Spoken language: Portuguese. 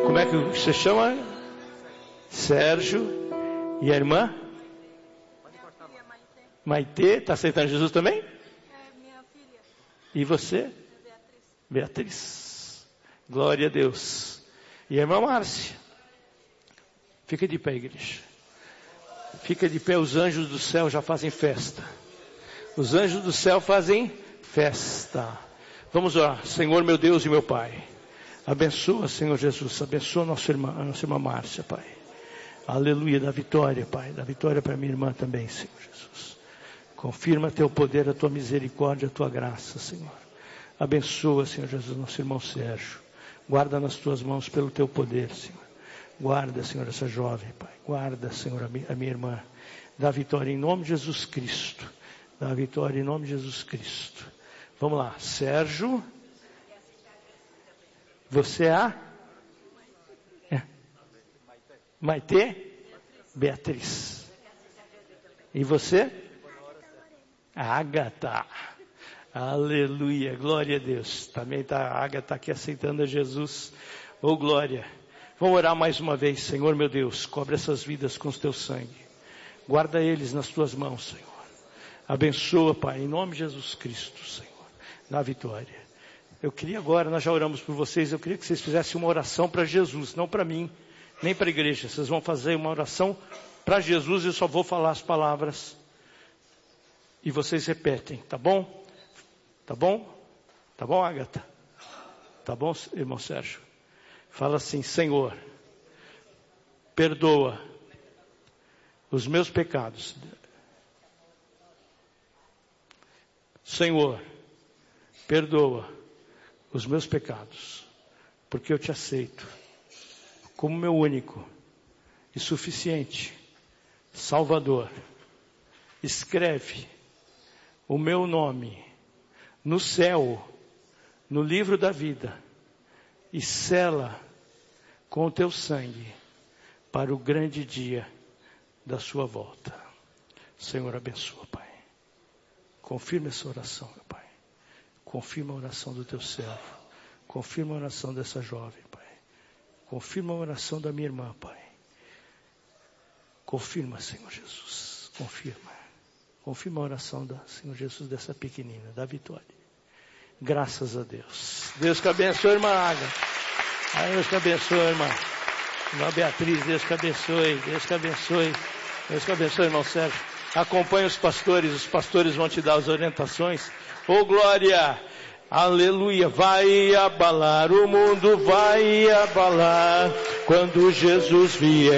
Como é que você chama? Sérgio. E a irmã? Maitê. Está aceitando Jesus também? Minha filha. E você? Beatriz. Glória a Deus. E a irmã Márcia? Fica de pé, igreja. Fica de pé, os anjos do céu já fazem festa. Os anjos do céu fazem festa. Vamos orar. Senhor, meu Deus e meu Pai. Abençoa, Senhor Jesus. Abençoa a nossa irmã Márcia, Pai. Aleluia, da vitória, Pai. Da vitória para minha irmã também, Senhor Jesus. Confirma teu poder, a tua misericórdia, a tua graça, Senhor. Abençoa, Senhor Jesus, nosso irmão Sérgio. Guarda nas tuas mãos pelo teu poder, Senhor. Guarda, Senhor, essa jovem, Pai. Guarda, Senhor, a minha irmã. Dá vitória em nome de Jesus Cristo. Dá vitória em nome de Jesus Cristo. Vamos lá. Sérgio. Você é a? Maitê? Beatriz. E você? A Ágata. Aleluia. Glória a Deus. Também está a Ágata aqui aceitando a Jesus. Oh, glória. Vamos orar mais uma vez. Senhor, meu Deus, cobre essas vidas com o teu sangue. Guarda eles nas tuas mãos, Senhor. Abençoa, Pai, em nome de Jesus Cristo, Senhor. Na vitória. Eu queria agora, nós já oramos por vocês, eu queria que vocês fizessem uma oração para Jesus, não para mim, nem para a igreja. Vocês vão fazer uma oração para Jesus, eu só vou falar as palavras. E vocês repetem, tá bom? Tá bom? Tá bom, Ágata? Tá bom, irmão Sérgio? Fala assim: Senhor, perdoa os meus pecados. Senhor, perdoa os meus pecados, porque eu te aceito como meu único e suficiente Salvador. Escreve o meu nome no céu, no livro da vida, e sela com o teu sangue para o grande dia da sua volta. Senhor, abençoa, Pai. Confirma essa oração, meu Pai. Confirma a oração do teu servo. Confirma a oração dessa jovem, Pai. Confirma a oração da minha irmã, Pai. Confirma, Senhor Jesus. Confirma. Confirma a oração da Senhor Jesus dessa pequenina, da vitória. Graças a Deus. Deus que abençoe, irmã Ágata. Deus que abençoe, irmã. Irmã Beatriz, Deus que abençoe. Deus que abençoe. Deus que abençoe, irmão Sérgio. Acompanhe os pastores vão te dar as orientações. Oh, glória! Aleluia! Vai abalar, o mundo vai abalar quando Jesus vier.